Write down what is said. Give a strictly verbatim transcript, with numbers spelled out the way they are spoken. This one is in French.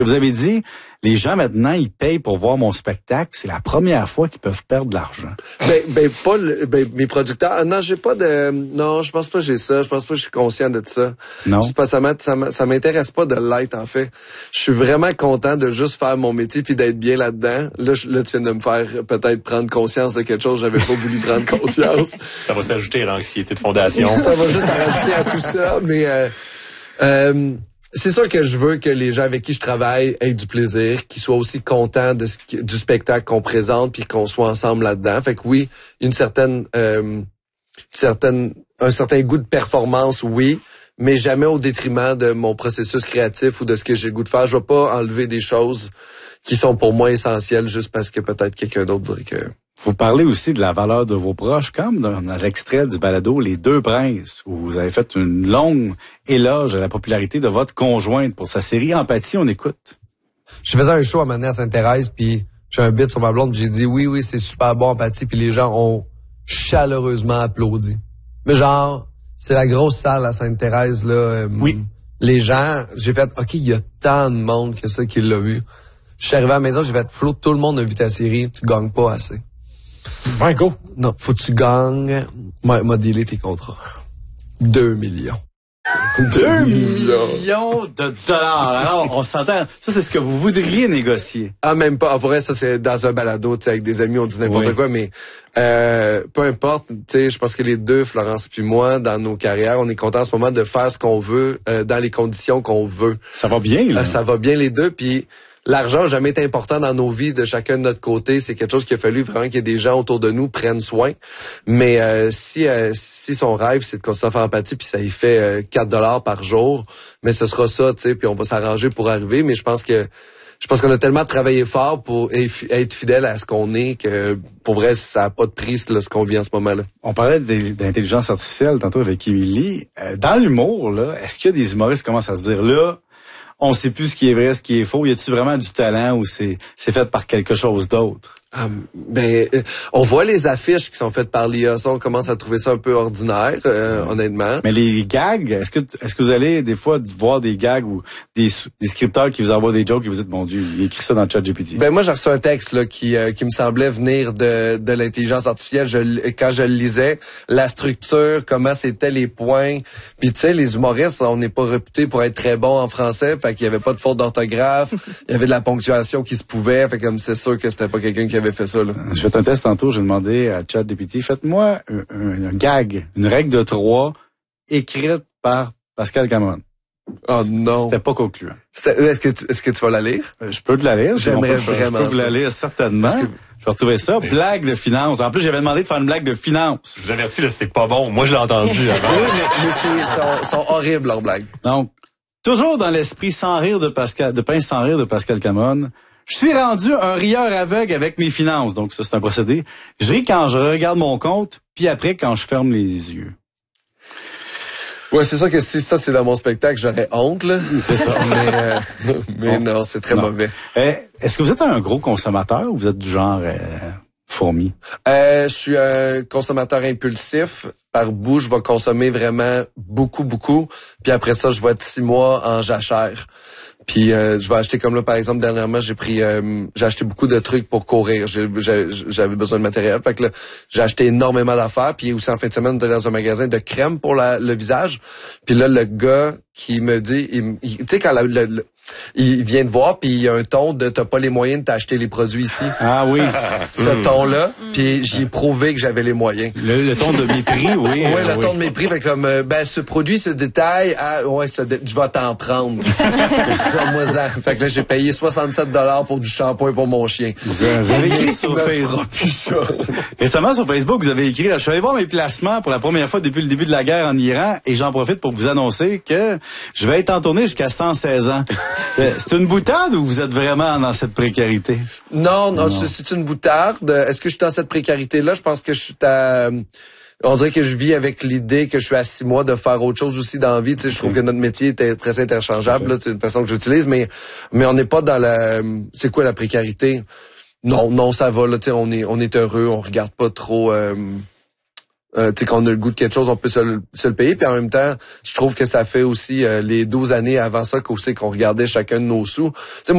Vous avez dit, les gens maintenant, ils payent pour voir mon spectacle. C'est la première fois qu'ils peuvent perdre de l'argent. Ben, ben pas le, ben, mes producteurs. Ah, non, j'ai pas de. Non, je pense pas que j'ai ça. Je pense pas que je suis conscient de ça. Non. Je pas, ça ça m'intéresse pas de l'être en fait. Je suis vraiment content de juste faire mon métier puis d'être bien là-dedans. Là, je, là, tu viens de me faire peut-être prendre conscience de quelque chose. J'avais pas voulu prendre conscience. Ça va s'ajouter à l'anxiété de fondation. Ça va juste rajouter à tout ça, mais. Euh, euh, C'est sûr que je veux que les gens avec qui je travaille aient du plaisir, qu'ils soient aussi contents de ce qui, du spectacle qu'on présente, puis qu'on soit ensemble là-dedans. Fait que oui, une certaine, euh, une certaine, un certain goût de performance, oui, mais jamais au détriment de mon processus créatif ou de ce que j'ai le goût de faire. Je vais pas enlever des choses qui sont pour moi essentielles juste parce que peut-être quelqu'un d'autre voudrait que... Vous parlez aussi de la valeur de vos proches, comme dans, dans l'extrait du balado Les Deux Princes, où vous avez fait une longue éloge à la popularité de votre conjointe pour sa série Empathie. On écoute. Je faisais un show à Mané à Sainte-Thérèse, puis j'ai un bit sur ma blonde, puis j'ai dit oui, oui, c'est super bon, Empathie, puis les gens ont chaleureusement applaudi. Mais genre, c'est la grosse salle à Sainte-Thérèse, là. Euh, oui. Les gens, j'ai fait, OK, il y a tant de monde que ça qui l'a vu. Je suis arrivé à la maison, j'ai fait, Flo, tout le monde a vu ta série, tu gagnes pas assez. Ouais, go. Non, faut que tu gagnes. Moi, m'a délai tes contrats. Deux millions. Deux millions de dollars. Alors, on s'entend. Ça, c'est ce que vous voudriez négocier. Ah, même pas. En vrai, ça, c'est dans un balado, tu sais, avec des amis, on dit n'importe oui. quoi, mais euh, peu importe. Tu sais, je pense que les deux, Florence puis moi, dans nos carrières, on est contents en ce moment de faire ce qu'on veut, euh, dans les conditions qu'on veut. Ça va bien, là. Euh, ça va bien, les deux, puis... L'argent n'a jamais été important dans nos vies de chacun de notre côté. C'est quelque chose qu'il a fallu vraiment qu'il y ait des gens autour de nous prennent soin. Mais euh, si euh, si son rêve, c'est de continuer à faire Empathie, puis ça y fait euh, quatre dollars par jour, mais ce sera ça, tu sais, puis on va s'arranger pour arriver. Mais je pense que je pense qu'on a tellement travaillé fort pour être fidèle à ce qu'on est que pour vrai, ça n'a pas de prix là, ce qu'on vit en ce moment-là. On parlait d'intelligence artificielle tantôt avec Émilie. Euh, dans l'humour, là, est-ce qu'il y a des humoristes qui commencent à se dire là, on sait plus ce qui est vrai, ce qui est faux. Y a-tu vraiment du talent ou c'est c'est fait par quelque chose d'autre? Um, ben, euh, on voit les affiches qui sont faites par l'I A. On commence à trouver ça un peu ordinaire, euh, ouais. honnêtement. Mais les gags, est-ce que est-ce que vous allez des fois voir des gags ou des, des scripteurs qui vous envoient des jokes et vous dites, mon Dieu, il écrit ça dans ChatGPT? Ben moi, j'ai reçu un texte là qui euh, qui me semblait venir de de l'intelligence artificielle. Je, quand je le lisais, la structure, comment c'était les points. Puis tu sais, les humoristes, on n'est pas réputés pour être très bons en français, fait qu'il y avait pas de faute d'orthographe, il y avait de la ponctuation qui se pouvait, fait comme c'est sûr que c'était pas quelqu'un qui avait fait ça, là. Je fais un test tantôt, j'ai demandé à ChatGPT, faites-moi un, un, un gag, une règle de trois écrite par Pascal Cameron. Oh non. C'était pas concluant. Est-ce que tu, est-ce que tu vas la lire? Euh, je peux te la lire. J'aimerais vraiment Je peux vous la lire certainement. Que... Je vais retrouver ça. Blague de finance. En plus, j'avais demandé de faire une blague de finance. Je vous avertis, là, c'est pas bon. Moi, je l'ai entendu avant. Oui, mais, mais c'est, sont, sont horribles, leurs blagues. Donc, toujours dans l'esprit sans rire de Pascal, de pince sans rire de Pascal Cameron. Je suis rendu un rieur aveugle avec mes finances. Donc, ça, c'est un procédé. Je ris quand je regarde mon compte, puis après, quand je ferme les yeux. Ouais, c'est sûr que si ça, c'est dans mon spectacle, j'aurais honte, là. C'est ça. mais euh, mais bon. non, c'est très non. mauvais. Euh, est-ce que vous êtes un gros consommateur ou vous êtes du genre euh, fourmi? Euh, je suis un consommateur impulsif. Par bout, je vais consommer vraiment beaucoup, beaucoup. Puis après ça, je vais être six mois en jachère. Puis euh, je vais acheter comme là par exemple dernièrement j'ai pris euh, j'ai acheté beaucoup de trucs pour courir. J'ai, j'ai, j'avais besoin de matériel. Fait que là, j'ai acheté énormément d'affaires. Puis aussi en fin de semaine, on était dans un magasin de crème pour la, le visage. Puis là, le gars qui me dit, tu sais quand la, le, le, il vient de voir, puis il y a un ton de t'as pas les moyens de t'acheter les produits ici. Ah oui. Ce mm. ton-là, puis j'ai prouvé que j'avais les moyens. Le, le ton de mépris, oui. Oui, euh, le oui. ton de mépris, fait comme ben ce produit se détaille à ouais, ça dé... je vais t'en prendre. Fait que là j'ai payé soixante-sept dollars pour du shampoing pour mon chien. Vous avez écrit sur Facebook. Récemment sur Facebook, vous avez écrit là, je suis allé voir mes placements pour la première fois depuis le début de la guerre en Iran et j'en profite pour vous annoncer que je vais être en tournée jusqu'à cent seize ans. C'est une boutade ou vous êtes vraiment dans cette précarité? Non, non, non. C'est une boutade. Est-ce que je suis dans cette précarité-là? Je pense que je suis à... On dirait que je vis avec l'idée que je suis à six mois de faire autre chose aussi dans la vie. Tu sais, je trouve que notre métier est très interchangeable. Là, c'est une façon que j'utilise, mais mais on n'est pas dans la... C'est quoi la précarité? Non, non, ça va. Là, tu sais, on est on est heureux. On regarde pas trop... Euh... Euh, tu sais, quand on a le goût de quelque chose, on peut se le, se le payer. Puis en même temps, je trouve que ça fait aussi euh, les douze années avant ça qu'on sait qu'on regardait chacun de nos sous. Tu sais,